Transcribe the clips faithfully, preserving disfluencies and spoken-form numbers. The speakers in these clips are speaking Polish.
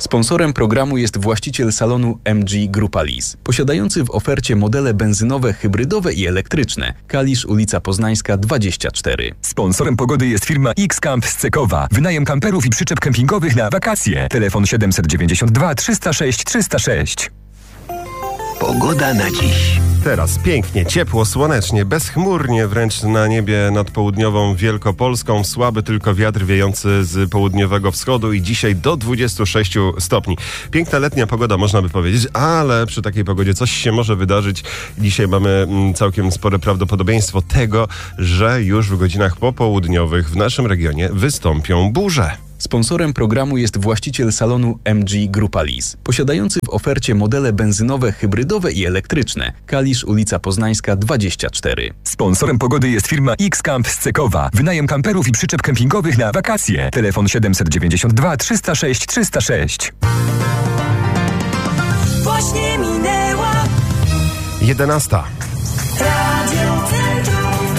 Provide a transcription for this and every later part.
Sponsorem programu jest właściciel salonu M G Grupa Lis, posiadający w ofercie modele benzynowe, hybrydowe i elektryczne. Kalisz, ulica Poznańska dwadzieścia cztery. Sponsorem pogody jest firma X-Camp z Cekowa. Wynajem kamperów i przyczep kempingowych na wakacje. Telefon siedem dziewięć dwa trzysta sześć trzysta sześć. Pogoda na dziś. Teraz pięknie, ciepło, słonecznie, bezchmurnie wręcz na niebie nad południową Wielkopolską. Słaby tylko wiatr wiejący z południowego wschodu i dzisiaj do dwudziestu sześciu stopni. Piękna letnia pogoda, można by powiedzieć, ale przy takiej pogodzie coś się może wydarzyć. Dzisiaj mamy całkiem spore prawdopodobieństwo tego, że już w godzinach popołudniowych w naszym regionie wystąpią burze. Sponsorem programu jest właściciel salonu M G Grupa Lis, posiadający w ofercie modele benzynowe, hybrydowe i elektryczne. Kalisz, ulica Poznańska dwadzieścia cztery. Sponsorem pogody jest firma X-Camp z Cekowa. Wynajem kamperów i przyczep kempingowych na wakacje. Telefon siedem dziewięć dwa trzysta sześć trzysta sześć. Właśnie minęła jedenasta. Radio Centrum.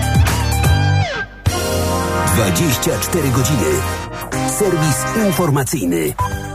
dwadzieścia cztery godziny. Serwis informacyjny.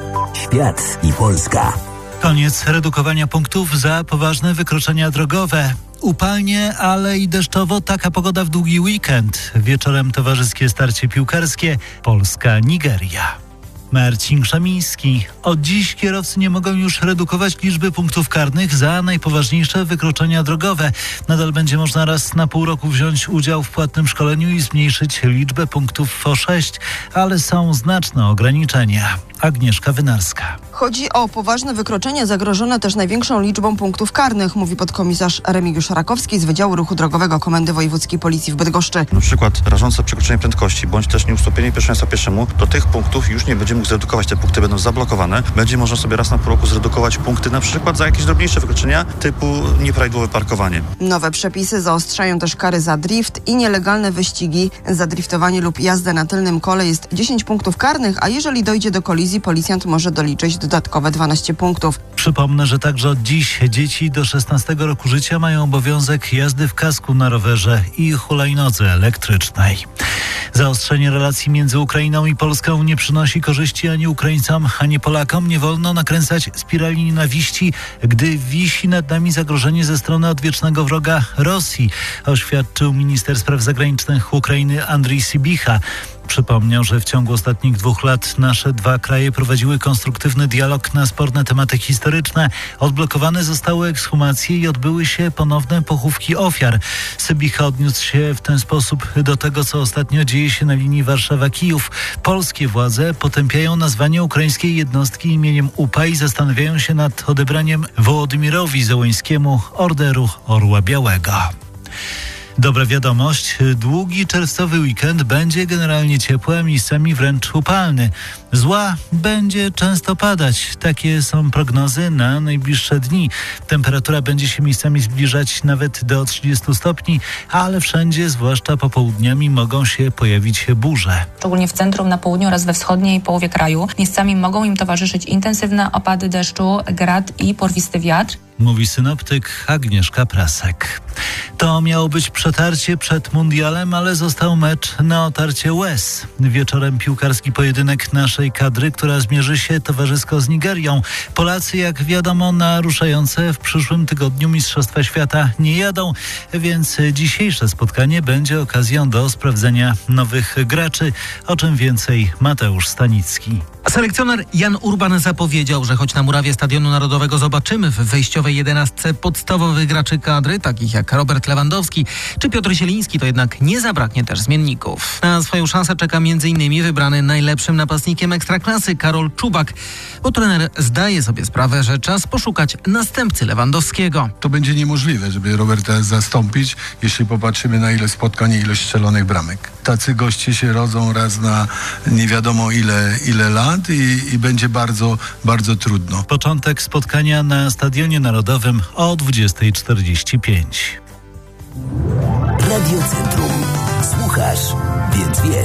Świat i Polska. Koniec redukowania punktów za poważne wykroczenia drogowe. Upalnie, ale i deszczowo. Taka pogoda w długi weekend. Wieczorem towarzyskie starcie piłkarskie Polska-Nigeria. Marcin Krzemiński. Od dziś kierowcy nie mogą już redukować liczby punktów karnych za najpoważniejsze wykroczenia drogowe. Nadal będzie można raz na pół roku wziąć udział w płatnym szkoleniu i zmniejszyć liczbę punktów o sześć, ale są znaczne ograniczenia. Agnieszka Wynarska. Chodzi o poważne wykroczenia zagrożone też największą liczbą punktów karnych, mówi podkomisarz Remigiusz Rakowski z Wydziału Ruchu Drogowego Komendy Wojewódzkiej Policji w Bydgoszczy. Na przykład rażące przekroczenie prędkości bądź też nieustąpienie pierwszeństwa pieszemu, do tych punktów już nie będzie mógł zredukować. Te punkty będą zablokowane. Będzie można sobie raz na pół roku zredukować punkty na przykład za jakieś drobniejsze wykroczenia typu nieprawidłowe parkowanie. Nowe przepisy zaostrzają też kary za drift i nielegalne wyścigi. Za driftowanie lub jazdę na tylnym kole jest dziesięć punktów karnych, a jeżeli dojdzie do kolizji, policjant może doliczyć dodatkowe dwanaście punktów. Przypomnę, że także od dziś dzieci do szesnastego roku życia mają obowiązek jazdy w kasku na rowerze i hulajnodze elektrycznej. Zaostrzenie relacji między Ukrainą i Polską nie przynosi korzyści ani Ukraińcom, ani Polakom. Nie wolno nakręcać spirali nienawiści, gdy wisi nad nami zagrożenie ze strony odwiecznego wroga Rosji, oświadczył minister spraw zagranicznych Ukrainy Andrii Sybicha. Przypomniał, że w ciągu ostatnich dwóch lat nasze dwa kraje prowadziły konstruktywny dialog na sporne tematy historyczne. Odblokowane zostały ekshumacje i odbyły się ponowne pochówki ofiar. Sybicha odniósł się w ten sposób do tego, co ostatnio dzieje się na linii Warszawa-Kijów. Polskie władze potępiają nazwanie ukraińskiej jednostki imieniem U P A i zastanawiają się nad odebraniem Wołodymirowi Zełenskiemu Orderu Orła Białego. Dobra wiadomość, długi czerwcowy weekend będzie generalnie ciepły, a miejscami wręcz upalny. Zła będzie często padać. Takie są prognozy na najbliższe dni. Temperatura będzie się miejscami zbliżać nawet do trzydziestu stopni, ale wszędzie, zwłaszcza popołudniami, mogą się pojawić burze. Szczególnie w centrum, na południu oraz we wschodniej połowie kraju. Miejscami mogą im towarzyszyć intensywne opady deszczu, grad i porwisty wiatr. Mówi synoptyk Agnieszka Prasek. To miało być przetarcie przed mundialem, ale został mecz na otarcie łez. Wieczorem piłkarski pojedynek naszej kadry, która zmierzy się towarzysko z Nigerią. Polacy, jak wiadomo, na ruszające w przyszłym tygodniu Mistrzostwa Świata nie jadą, więc dzisiejsze spotkanie będzie okazją do sprawdzenia nowych graczy. O czym więcej Mateusz Stanicki. Selekcjoner Jan Urban zapowiedział, że choć na murawie Stadionu Narodowego zobaczymy w wejściowej jedenastce podstawowych graczy kadry, takich jak Robert Lewandowski czy Piotr Zieliński, to jednak nie zabraknie też zmienników. Na swoją szansę czeka m.in. wybrany najlepszym napastnikiem Ekstraklasy Karol Czubak, bo trener zdaje sobie sprawę, że czas poszukać następcy Lewandowskiego. To będzie niemożliwe, żeby Roberta zastąpić, jeśli popatrzymy na ile spotkań i ilość strzelonych bramek. Tacy goście się rodzą raz na nie wiadomo ile, ile lat. I, i będzie bardzo, bardzo trudno. Początek spotkania na Stadionie Narodowym o dwudziesta czterdzieści pięć. Radio Centrum. Słuchasz, więc wiesz.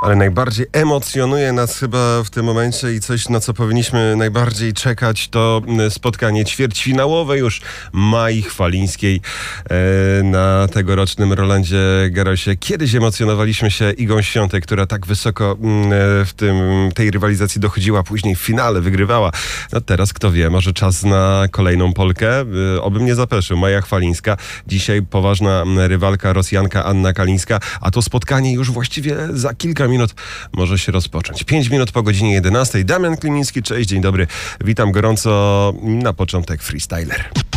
Ale najbardziej emocjonuje nas chyba w tym momencie i coś, na co powinniśmy najbardziej czekać, to spotkanie ćwierćfinałowe już Mai Chwalińskiej e, na tegorocznym Rolandzie Garrosie. Kiedyś emocjonowaliśmy się Igą Świątek, która tak wysoko e, w tym, tej rywalizacji dochodziła, później w finale wygrywała. No teraz kto wie, może czas na kolejną Polkę. E, obym nie zapeszył. Maja Chwalińska, dzisiaj poważna rywalka Rosjanka Anna Kalińska, a to spotkanie już właściwie za kilka minut może się rozpocząć. Pięć minut po godzinie jedenastej. Damian Klimiński, cześć, dzień dobry. Witam gorąco na początek Freestyler.